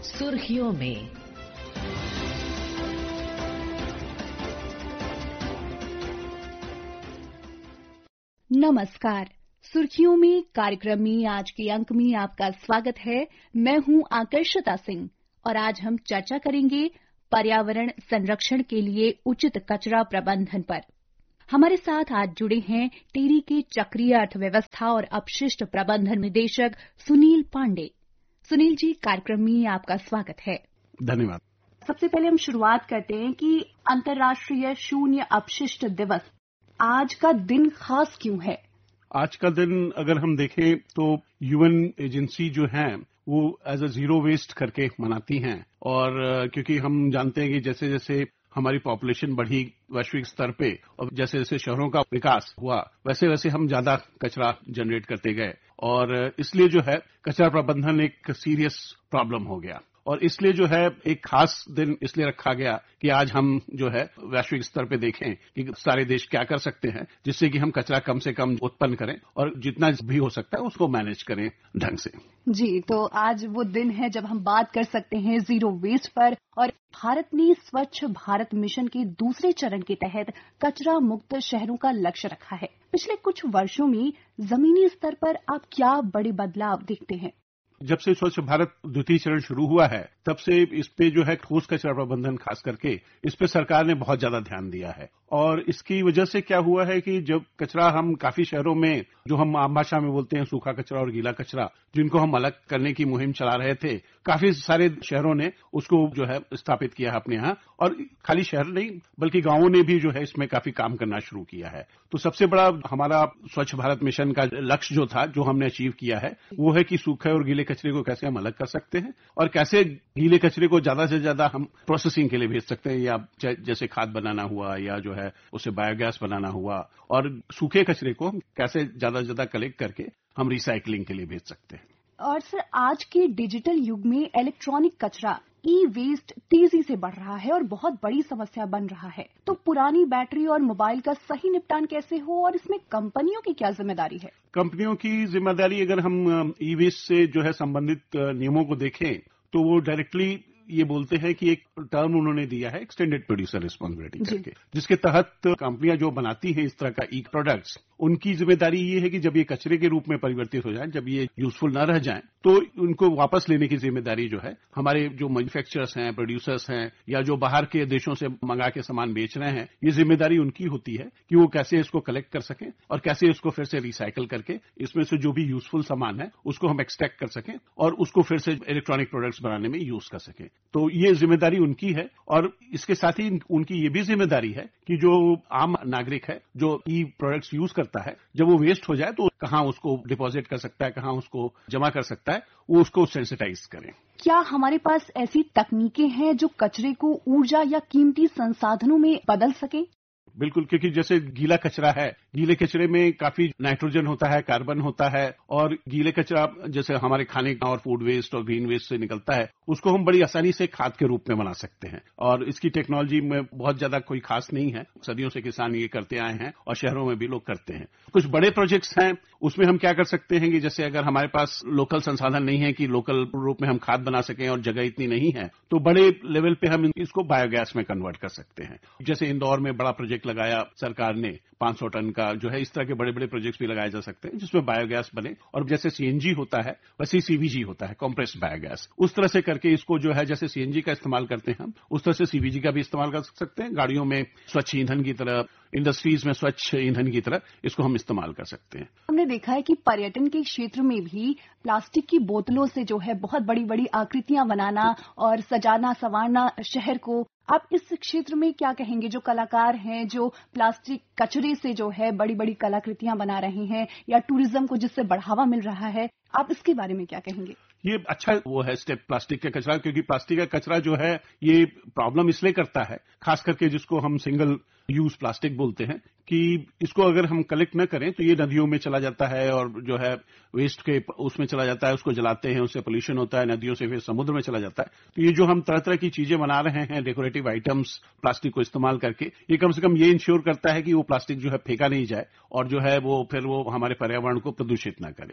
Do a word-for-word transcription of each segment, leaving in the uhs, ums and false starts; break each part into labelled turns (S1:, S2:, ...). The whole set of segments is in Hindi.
S1: सुर्खियों में।
S2: नमस्कार। सुर्खियों में कार्यक्रम में आज के अंक में आपका स्वागत है। मैं हूं आकर्षिता सिंह और आज हम चर्चा करेंगे पर्यावरण संरक्षण के लिए उचित कचरा प्रबंधन पर। हमारे साथ आज जुड़े हैं टेरी के चक्रीय अर्थव्यवस्था और अपशिष्ट प्रबंधन निदेशक सुनील पांडे। सुनील जी, कार्यक्रम में आपका स्वागत है।
S3: धन्यवाद।
S2: सबसे पहले हम शुरुआत करते हैं कि अंतर्राष्ट्रीय शून्य अपशिष्ट दिवस, आज का दिन खास क्यों है?
S3: आज का दिन अगर हम देखें तो यूएन एजेंसी जो है वो एज अ जीरो वेस्ट करके मनाती हैं और क्योंकि हम जानते हैं कि जैसे जैसे हमारी पॉपुलेशन बढ़ी वैश्विक स्तर पे और जैसे जैसे शहरों का विकास हुआ वैसे वैसे हम ज्यादा कचरा जनरेट करते गए और इसलिए जो है कचरा प्रबंधन एक सीरियस प्रॉब्लम हो गया और इसलिए जो है एक खास दिन इसलिए रखा गया कि आज हम जो है वैश्विक स्तर पे देखें कि सारे देश क्या कर सकते हैं जिससे कि हम कचरा कम से कम उत्पन्न करें और जितना भी हो सकता है उसको मैनेज करें ढंग से।
S2: जी, तो आज वो दिन है जब हम बात कर सकते हैं जीरो वेस्ट पर। और भारत ने स्वच्छ भारत मिशन के दूसरे चरण के तहत कचरा मुक्त शहरों का लक्ष्य रखा है। पिछले कुछ वर्षों में जमीनी स्तर पर आप क्या बड़े बदलाव देखते हैं?
S3: जब से स्वच्छ भारत द्वितीय चरण शुरू हुआ है तब से इस पे जो है ठोस कचरा प्रबंधन खास करके इस पे सरकार ने बहुत ज्यादा ध्यान दिया है और इसकी वजह से क्या हुआ है कि जब कचरा हम काफी शहरों में जो हम आम भाषा में बोलते हैं सूखा कचरा और गीला कचरा जिनको हम अलग करने की मुहिम चला रहे थे, काफी सारे शहरों ने उसको जो है स्थापित किया है अपने यहाँ और खाली शहर नहीं बल्कि गांवों ने भी जो है इसमें काफी काम करना शुरू किया है। तो सबसे बड़ा हमारा स्वच्छ भारत मिशन का लक्ष्य जो था जो हमने अचीव किया है वो है कि सूखे और गीले कचरे को कैसे हम अलग कर सकते हैं और कैसे गीले कचरे को ज्यादा से ज्यादा हम प्रोसेसिंग के लिए भेज सकते हैं या जैसे खाद बनाना हुआ या जो है उसे बायोगैस बनाना हुआ और सूखे कचरे को हम कैसे ज्यादा से ज्यादा कलेक्ट करके हम रिसाइकलिंग के लिए भेज सकते हैं।
S2: और सर, आज के डिजिटल युग में इलेक्ट्रॉनिक कचरा ई वेस्ट तेजी से बढ़ रहा है और बहुत बड़ी समस्या बन रहा है। तो पुरानी बैटरी और मोबाइल का सही निपटान कैसे हो और इसमें कंपनियों की क्या जिम्मेदारी है?
S3: कंपनियों की जिम्मेदारी अगर हम ई वेस्ट से जो है संबंधित नियमों को देखें तो वो डायरेक्टली ये बोलते हैं कि एक टर्म उन्होंने दिया है एक्सटेंडेड प्रोड्यूसर रिस्पांसिबिलिटी करके, जिसके तहत कंपनियां जो बनाती हैं इस तरह का ई प्रोडक्ट्स उनकी जिम्मेदारी ये है कि जब ये कचरे के रूप में परिवर्तित हो जाएं, जब ये यूजफुल न रह जाएं, तो उनको वापस लेने की जिम्मेदारी जो है हमारे जो मैन्युफैक्चरर्स हैं, प्रोड्यूसर्स हैं या जो बाहर के देशों से मंगा के सामान बेच रहे हैं, ये जिम्मेदारी उनकी होती है कि वो कैसे इसको कलेक्ट कर सकें और कैसे इसको फिर से रिसाइकल करके इसमें से जो भी यूजफुल सामान है उसको हम एक्सट्रैक्ट कर सकें और उसको फिर से इलेक्ट्रॉनिक प्रोडक्ट्स बनाने में यूज कर सकें। तो ये जिम्मेदारी उनकी है और इसके साथ ही उनकी ये भी जिम्मेदारी है कि जो आम नागरिक है जो ई प्रोडक्ट्स यूज करता है, जब वो वेस्ट हो जाए तो कहाँ उसको डिपॉजिट कर सकता है, कहाँ उसको जमा कर सकता है, वो उसको सेंसिटाइज करें।
S2: क्या हमारे पास ऐसी तकनीकें हैं जो कचरे को ऊर्जा या कीमती संसाधनों में बदल सके?
S3: बिल्कुल, क्योंकि जैसे गीला कचरा है, गीले कचरे में काफी नाइट्रोजन होता है, कार्बन होता है और गीले कचरा जैसे हमारे खाने का और फूड वेस्ट और ग्रीन वेस्ट से निकलता है उसको हम बड़ी आसानी से खाद के रूप में बना सकते हैं और इसकी टेक्नोलॉजी में बहुत ज्यादा कोई खास नहीं है। सदियों से किसान ये करते आए हैं और शहरों में भी लोग करते हैं। कुछ बड़े प्रोजेक्ट्स हैं उसमें हम क्या कर सकते हैं कि जैसे अगर हमारे पास लोकल संसाधन नहीं है कि लोकल रूप में हम खाद बना सकें और जगह इतनी नहीं है तो बड़े लेवल पे हम इसको बायोगैस में कन्वर्ट कर सकते हैं। जैसे इंदौर में बड़ा प्रोजेक्ट लगाया सरकार ने पाँच सौ टन का, जो है इस तरह के बड़े बड़े प्रोजेक्ट्स भी लगाए जा सकते हैं जिसमें बायोगैस बने और जैसे सीएनजी होता है वैसे सीवीजी होता है, कंप्रेस्ड बायोगैस, उस तरह से करके इसको जो है जैसे सीएनजी का इस्तेमाल करते हैं हम उस तरह से सीवीजी का भी इस्तेमाल कर सकते हैं। गाड़ियों में स्वच्छ ईंधन की तरह, इंडस्ट्रीज में स्वच्छ ईंधन की तरह इसको हम इस्तेमाल कर सकते हैं।
S2: हमने देखा है कि पर्यटन के क्षेत्र में भी प्लास्टिक की बोतलों से जो है बहुत बड़ी बड़ी आकृतियां बनाना और सजाना संवारना शहर को, आप इस क्षेत्र में क्या कहेंगे? जो कलाकार हैं जो प्लास्टिक कचरे से जो है बड़ी बड़ी कलाकृतियां बना रहे हैं या टूरिज्म को जिससे बढ़ावा मिल रहा है, आप इसके बारे में क्या कहेंगे?
S3: ये अच्छा वो है स्टेप प्लास्टिक का कचरा, क्योंकि प्लास्टिक का कचरा जो है ये प्रॉब्लम इसलिए करता है, खास करके जिसको हम सिंगल यूज प्लास्टिक बोलते हैं, कि इसको अगर हम कलेक्ट न करें तो ये नदियों में चला जाता है और जो है वेस्ट के उसमें चला जाता है, उसको जलाते हैं, उससे पोल्यूशन होता है, नदियों से फिर समुद्र में चला जाता है। तो ये जो हम तरह तरह की चीजें बना रहे हैं डेकोरेटिव आइटम्स प्लास्टिक को इस्तेमाल करके, ये कम से कम ये इंश्योर करता है कि वो प्लास्टिक जो है फेंका नहीं जाए और जो है वो फिर वो हमारे पर्यावरण को प्रदूषित न करे।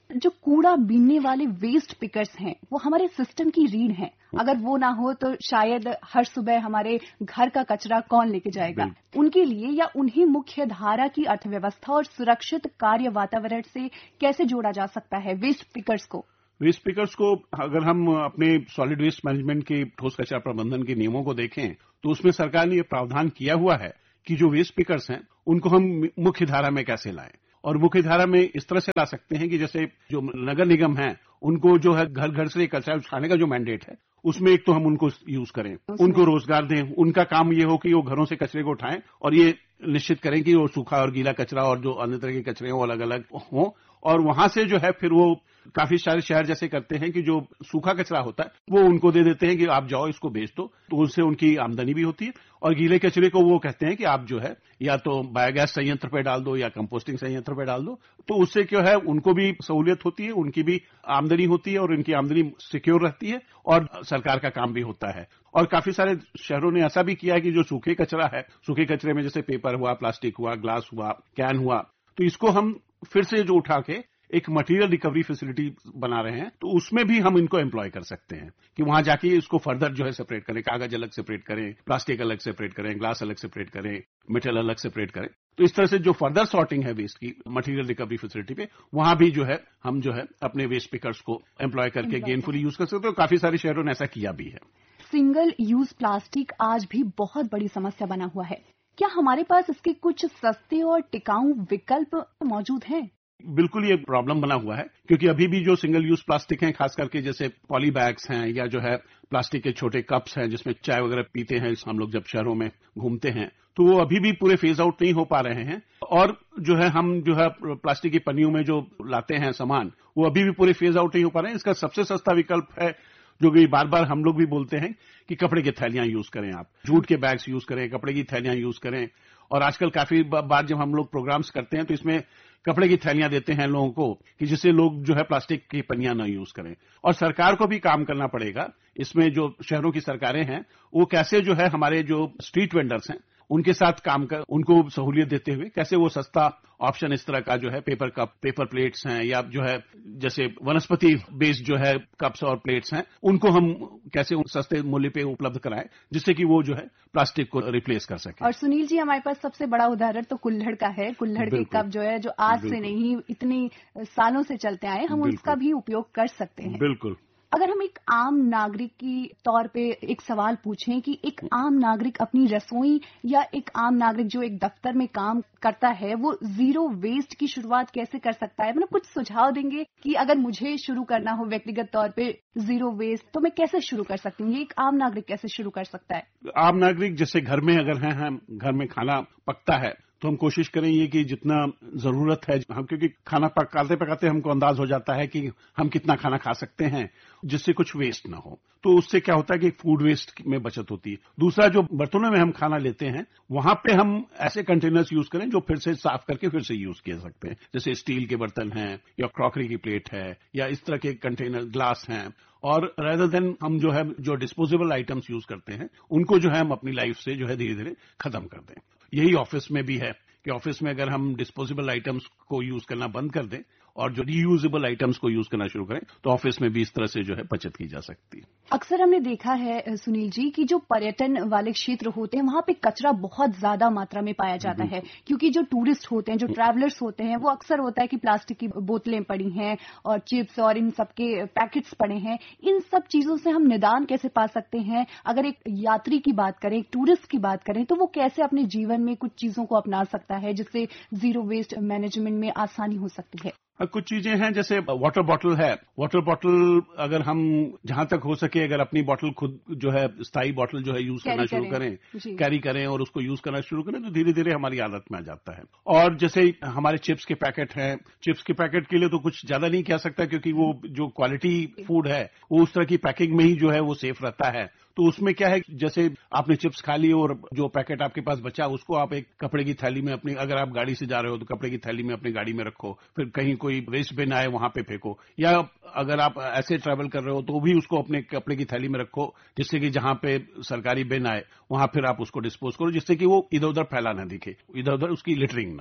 S2: जो कूड़ा बीनने वाले वेस्ट पिकर्स हैं वो हमारे सिस्टम की रीढ़ हैं। अगर वो ना हो तो शायद हर सुबह हमारे घर का कचरा कौन लेके जाएगा। उनके लिए या उन्हें मुख्य धारा की अर्थव्यवस्था और सुरक्षित कार्य वातावरण से कैसे जोड़ा जा सकता है वेस्ट पिकर्स को?
S3: वेस्ट पिकर्स को अगर हम अपने सॉलिड वेस्ट मैनेजमेंट के ठोस कचरा प्रबंधन के नियमों को देखें तो उसमें सरकार ने यह प्रावधान किया हुआ है कि जो वेस्ट पिकर्स हैं उनको हम मुख्य धारा में कैसे लाएं। और मुख्य धारा में इस तरह से ला सकते हैं कि जैसे जो नगर निगम है उनको जो है घर घर से कचरा उठाने का जो मैंडेट है उसमें एक तो हम उनको यूज करें, उनको रोजगार दें। उनका काम ये हो कि वो घरों से कचरे को उठाएं और ये निश्चित करें कि वो सूखा और गीला कचरा और जो अन्य तरह के कचरे वो अलग अलग हों। और वहां से जो है फिर वो काफी सारे शहर जैसे करते हैं कि जो सूखा कचरा होता है वो उनको दे देते हैं कि आप जाओ इसको बेच दो, तो उससे उनकी आमदनी भी होती है। और गीले कचरे को वो कहते हैं कि आप जो है या तो बायोगैस संयंत्र पे डाल दो या कंपोस्टिंग संयंत्र पे डाल दो, तो उससे क्या है उनको भी सहूलियत होती है, उनकी भी आमदनी होती है और उनकी आमदनी सिक्योर रहती है और सरकार का काम भी होता है। और काफी सारे शहरों ने ऐसा भी किया है कि जो सूखे कचरा है, सूखे कचरे में जैसे पेपर हुआ, प्लास्टिक हुआ, ग्लास हुआ, कैन हुआ, तो इसको हम फिर से जो उठा के एक मटेरियल रिकवरी फैसिलिटी बना रहे हैं, तो उसमें भी हम इनको एम्प्लॉय कर सकते हैं कि वहां जाके इसको फर्दर जो है सेपरेट करें, कागज अलग सेपरेट करें, प्लास्टिक अलग सेपरेट करें, ग्लास अलग सेपरेट करें, मेटल अलग सेपरेट करें। तो इस तरह से जो फर्दर सॉर्टिंग है वेस्ट की मटेरियल रिकवरी फैसिलिटी पे, वहां भी जो है हम जो है अपने वेस्ट पिकर्स को एम्प्लॉय करके गेनफुली यूज कर सकते हैं। तो काफी सारे शहरों ने ऐसा किया भी है।
S2: सिंगल यूज प्लास्टिक आज भी बहुत बड़ी समस्या बना हुआ है। क्या हमारे पास इसके कुछ सस्ते और टिकाऊ विकल्प मौजूद हैं?
S3: बिल्कुल ये प्रॉब्लम बना हुआ है, क्योंकि अभी भी जो सिंगल यूज प्लास्टिक हैं, खास करके जैसे पॉली बैग्स हैं या जो है प्लास्टिक के छोटे कप्स हैं जिसमें चाय वगैरह पीते हैं हम लोग जब शहरों में घूमते हैं, तो वो अभी भी पूरे फेज आउट नहीं हो पा रहे हैं। और जो है हम जो है प्लास्टिक की पन्नियों में जो लाते हैं सामान, वो अभी भी पूरे फेज आउट नहीं हो पा रहे हैं। इसका सबसे सस्ता विकल्प है जो कि बार बार हम लोग भी बोलते हैं कि कपड़े की थैलियां यूज करें, आप जूट के बैग्स यूज करें, कपड़े की थैलियां यूज करें। और आजकल काफी बार जब हम लोग प्रोग्राम्स करते हैं तो इसमें कपड़े की थैलियां देते हैं लोगों को कि जिससे लोग जो है प्लास्टिक की पन्नियां न यूज करें। और सरकार को भी काम करना पड़ेगा इसमें, जो शहरों की सरकारें हैं वो कैसे जो है हमारे जो स्ट्रीट वेंडर्स हैं उनके साथ काम कर उनको सहूलियत देते हुए कैसे वो सस्ता ऑप्शन इस तरह का जो है पेपर कप, पेपर प्लेट्स हैं या जो है जैसे वनस्पति बेस्ड जो है कप्स और प्लेट्स हैं, उनको हम कैसे सस्ते मूल्य पे उपलब्ध कराएं जिससे कि वो जो है प्लास्टिक को रिप्लेस कर सके।
S2: और सुनील जी, हमारे पास सबसे बड़ा उदाहरण तो कुल्हड़ का है। कुल्हड़ के कप जो है जो आज से नहीं इतनी सालों से चलते आए, हम उसका भी उपयोग कर सकते हैं।
S3: बिल्कुल।
S2: अगर हम एक आम नागरिक की तौर पे एक सवाल पूछें कि एक आम नागरिक अपनी रसोई या एक आम नागरिक जो एक दफ्तर में काम करता है वो जीरो वेस्ट की शुरुआत कैसे कर सकता है? मतलब कुछ सुझाव देंगे कि अगर मुझे शुरू करना हो व्यक्तिगत तौर पे जीरो वेस्ट तो मैं कैसे शुरू कर सकती हूँ? ये एक आम नागरिक कैसे शुरू कर सकता है?
S3: आम नागरिक जैसे घर में अगर है, हम घर में खाना पकता है तो हम कोशिश करें ये कि जितना जरूरत है हम, क्योंकि खाना पकाते पकाते हमको अंदाज हो जाता है कि हम कितना खाना खा सकते हैं जिससे कुछ वेस्ट ना हो। तो उससे क्या होता है कि फूड वेस्ट में बचत होती है। दूसरा, जो बर्तनों में हम खाना लेते हैं वहां पे हम ऐसे कंटेनर्स यूज करें जो फिर से साफ करके फिर से यूज किए सकते हैं, जैसे स्टील के बर्तन हैं या क्रॉकरी की प्लेट है या इस तरह के कंटेनर ग्लास हैं। और रेदर देन हम जो है जो डिस्पोजेबल आइटम्स यूज करते हैं उनको जो है हम अपनी लाइफ से जो है धीरे धीरे खत्म कर दें। यही ऑफिस में भी है कि ऑफिस में अगर हम डिस्पोजेबल आइटम्स को यूज करना बंद कर दें और जो रीयूजेबल आइटम्स को यूज करना शुरू करें तो ऑफिस में भी इस तरह से जो है बचत की जा सकती है।
S2: अक्सर हमने देखा है सुनील जी कि जो पर्यटन वाले क्षेत्र होते हैं वहां पे कचरा बहुत ज्यादा मात्रा में पाया जाता है, क्योंकि जो टूरिस्ट होते हैं, जो ट्रैवलर्स होते हैं, वो अक्सर होता है कि प्लास्टिक की बोतलें पड़ी हैं और चिप्स और इन सब के पैकेट्स पड़े हैं। इन सब चीजों से हम निदान कैसे पा सकते हैं? अगर एक यात्री की बात करें, एक टूरिस्ट की बात करें, तो वो कैसे अपने जीवन में कुछ चीजों को अपना सकता है जिससे जीरो वेस्ट मैनेजमेंट में आसानी हो सकती है?
S3: कुछ चीजें हैं जैसे वाटर बॉटल है। वाटर बॉटल अगर हम जहां तक हो सके अगर अपनी बॉटल खुद जो है स्थायी बॉटल जो है यूज करना शुरू करें, कैरी करें और उसको यूज करना शुरू करें तो धीरे धीरे हमारी आदत में आ जाता है। और जैसे हमारे चिप्स के पैकेट हैं, चिप्स के पैकेट के लिए तो कुछ ज्यादा नहीं कह सकता क्योंकि वो जो क्वालिटी फूड है वो उस तरह की पैकिंग में ही जो है वो सेफ रहता है। तो उसमें क्या है, जैसे आपने चिप्स खा ली और जो पैकेट आपके पास बचा उसको आप एक कपड़े की थैली में अपनी, अगर आप गाड़ी से जा रहे हो तो कपड़े की थैली में अपनी गाड़ी में रखो, फिर कहीं कोई वेस्ट बिन आए वहां पे फेंको, या अगर आप ऐसे ट्रैवल कर रहे हो तो भी उसको अपने कपड़े की थैली में रखो जिससे कि जहां पे सरकारी बिन आए वहां फिर आप उसको डिस्पोज करो जिससे कि वो इधर उधर फैला ना दिखे, इधर उधर उसकी लिटरिंग ना हो।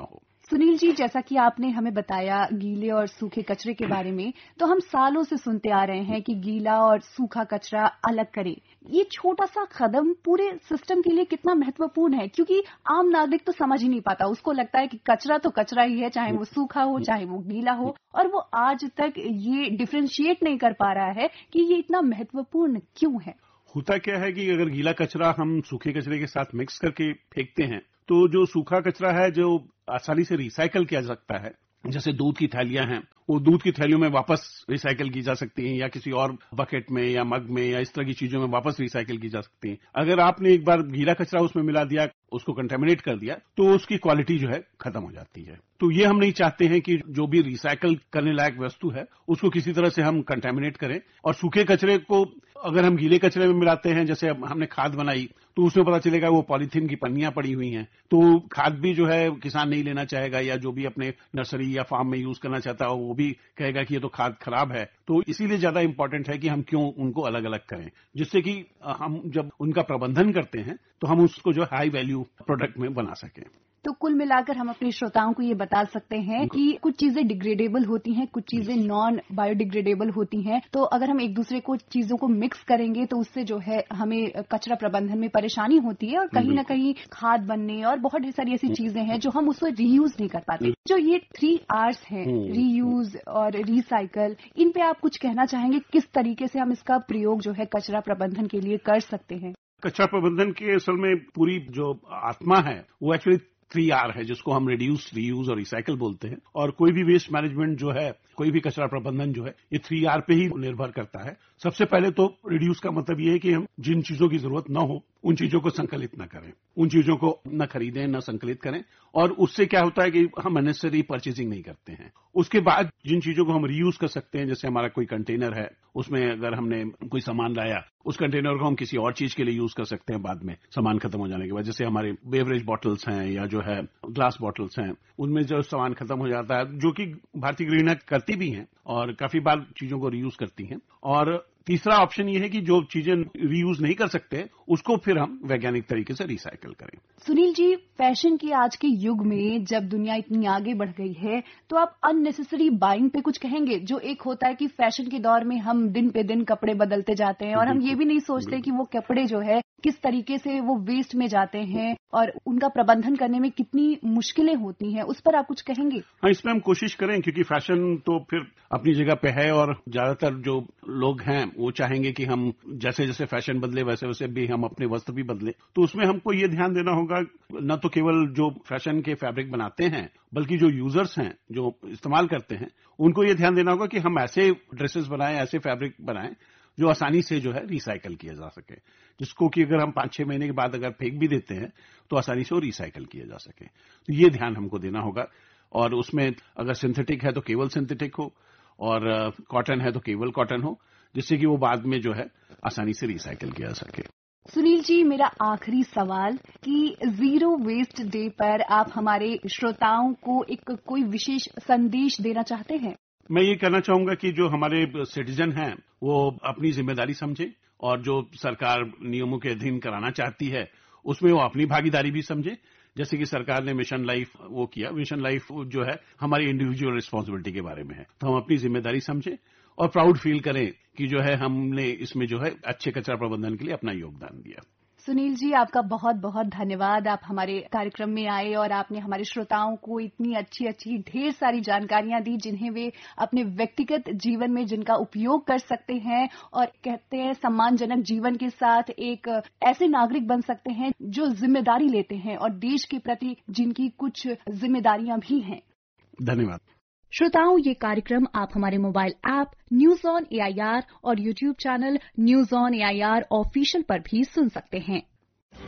S2: सुनील जी, जैसा कि आपने हमें बताया गीले और सूखे कचरे के बारे में, तो हम सालों से सुनते आ रहे हैं कि गीला और सूखा कचरा अलग करें। ये छोटा सा कदम पूरे सिस्टम के लिए कितना महत्वपूर्ण है, क्योंकि आम नागरिक तो समझ ही नहीं पाता। उसको लगता है कि कचरा तो कचरा ही है, चाहे वो सूखा हो चाहे वो गीला हो, और वो आज तक ये डिफरेंशिएट नहीं कर पा रहा है कि ये इतना महत्वपूर्ण क्यों है।
S3: होता क्या है कि अगर गीला कचरा हम सूखे कचरे के साथ मिक्स करके फेंकते हैं तो जो सूखा कचरा है जो आसानी से रिसाइकल किया जा सकता है, जैसे दूध की थैलियां हैं, वो दूध की थैलियों में वापस रिसाइकल की जा सकती हैं, या किसी और बकेट में या मग में या इस तरह की चीजों में वापस रिसाइकल की जा सकती हैं। अगर आपने एक बार गीला कचरा उसमें मिला दिया, उसको कंटेमिनेट कर दिया, तो उसकी क्वालिटी जो है खत्म हो जाती है। तो ये हम नहीं चाहते हैं कि जो भी रिसाइकल करने लायक वस्तु है उसको किसी तरह से हम कंटेमिनेट करें। और सूखे कचरे को अगर हम गीले कचरे में मिलाते हैं, जैसे हमने खाद बनाई तो उसमें पता चलेगा वो पॉलीथीन की पन्नियां पड़ी हुई हैं, तो खाद भी जो है किसान नहीं लेना चाहेगा, या जो भी अपने नर्सरी या फार्म में यूज करना चाहता है वो भी कहेगा कि ये तो खाद खराब है। तो इसीलिए ज्यादा इंपॉर्टेंट है कि हम क्यों उनको अलग अलग करें, जिससे कि हम जब उनका प्रबंधन करते हैं तो हम उसको जो हाई वैल्यू प्रोडक्ट में बना सकें।
S2: तो कुल मिलाकर हम अपने श्रोताओं को ये बता सकते हैं कि कुछ चीजें डिग्रेडेबल होती हैं, कुछ चीजें नॉन बायोडिग्रेडेबल होती हैं। तो अगर हम एक दूसरे को चीजों को मिक्स करेंगे तो उससे जो है हमें कचरा प्रबंधन में परेशानी होती है, और कहीं ना कहीं खाद बनने और बहुत सारी ऐसी चीजें हैं जो हम उसको रीयूज नहीं कर पाते। जो ये थ्री आर्स हैं, रीयूज और रिसाइकल, इन पे आप कुछ कहना चाहेंगे? किस तरीके से हम इसका प्रयोग जो है कचरा प्रबंधन के लिए कर सकते हैं?
S3: कचरा प्रबंधन के असल में पूरी जो आत्मा है वो एक्चुअली थ्री आर है, जिसको हम रिड्यूस, रीयूज और रिसाइकल बोलते हैं। और कोई भी वेस्ट मैनेजमेंट जो है, कोई भी कचरा प्रबंधन जो है, ये थ्री आर पे ही निर्भर करता है। सबसे पहले तो रिड्यूस का मतलब ये है कि हम जिन चीजों की जरूरत न हो उन चीजों को संकलित न करें, उन चीजों को न खरीदें न संकलित करें, और उससे क्या होता है कि हम अननेसेसरी परचेजिंग नहीं करते हैं। उसके बाद जिन चीजों को हम रीयूज कर सकते हैं, जैसे हमारा कोई कंटेनर है, उसमें अगर हमने कोई सामान लाया, उस कंटेनर को हम किसी और चीज के लिए यूज कर सकते हैं बाद में, सामान खत्म हो जाने के बाद। जैसे हमारे बेवरेज बॉटल्स हैं या जो है ग्लास बॉटल्स हैं, उनमें जो सामान खत्म हो जाता है, जो कि भारतीय गृहिणियां करती भी हैं और काफी बार चीजों को रीयूज करती हैं। और तीसरा ऑप्शन ये है कि जो चीजें रीयूज नहीं कर सकते उसको फिर हम वैज्ञानिक तरीके से रिसाइकल करें।
S2: सुनील जी, फैशन के आज के युग में जब दुनिया इतनी आगे बढ़ गई है, तो आप अननेसेसरी बाइंग पे कुछ कहेंगे? जो एक होता है कि फैशन के दौर में हम दिन पे दिन कपड़े बदलते जाते हैं और हम ये भी नहीं सोचते कि वो कपड़े जो है किस तरीके से वो वेस्ट में जाते हैं और उनका प्रबंधन करने में कितनी मुश्किलें होती हैं, उस पर आप कुछ कहेंगे?
S3: हाँ, इसमें हम कोशिश करें, क्योंकि फैशन तो फिर अपनी जगह पे है और ज्यादातर जो लोग हैं वो चाहेंगे कि हम जैसे जैसे फैशन बदले वैसे वैसे भी हम अपने वस्त्र भी बदले। तो उसमें हमको ये ध्यान देना होगा, न तो केवल जो फैशन के फैब्रिक बनाते हैं बल्कि जो यूजर्स हैं, जो इस्तेमाल करते हैं, उनको ये ध्यान देना होगा कि हम ऐसे ड्रेसेस बनाएं, ऐसे फैब्रिक बनाएं जो आसानी से जो है रिसाइकल किया जा सके, जिसको कि अगर हम पांच छह महीने के बाद अगर फेंक भी देते हैं तो आसानी से वो रिसाइकल किया जा सके। तो ये ध्यान हमको देना होगा। और उसमें अगर सिंथेटिक है तो केवल सिंथेटिक हो, और कॉटन है तो केवल कॉटन हो, जिससे कि वो बाद में जो है आसानी से रिसाइकल किया जा सके।
S2: सुनील जी, मेरा आखिरी सवाल कि जीरो वेस्ट डे पर आप हमारे श्रोताओं को एक कोई विशेष संदेश देना चाहते हैं?
S3: मैं ये कहना चाहूंगा कि जो हमारे सिटीजन हैं वो अपनी जिम्मेदारी समझे, और जो सरकार नियमों के अधीन कराना चाहती है उसमें वो अपनी भागीदारी भी समझे। जैसे कि सरकार ने मिशन लाइफ वो किया, मिशन लाइफ जो है हमारी इंडिविजुअल रिस्पांसिबिलिटी के बारे में है, तो हम अपनी जिम्मेदारी समझें और प्राउड फील करें कि जो है हमने इसमें जो है अच्छे कचरा प्रबंधन के लिए अपना योगदान दिया।
S2: सुनील जी, आपका बहुत बहुत धन्यवाद। आप हमारे कार्यक्रम में आए और आपने हमारे श्रोताओं को इतनी अच्छी अच्छी ढेर सारी जानकारियां दी, जिन्हें वे अपने व्यक्तिगत जीवन में जिनका उपयोग कर सकते हैं, और कहते हैं सम्मानजनक जीवन के साथ एक ऐसे नागरिक बन सकते हैं जो जिम्मेदारी लेते हैं और देश के प्रति जिनकी कुछ जिम्मेदारियां भी हैं।
S3: धन्यवाद।
S2: श्रोताओं, ये कार्यक्रम आप हमारे mobile app news on AIR और YouTube channel news on AIR official पर भी सुन सकते हैं।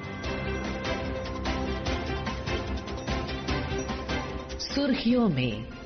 S1: सुर्खियों में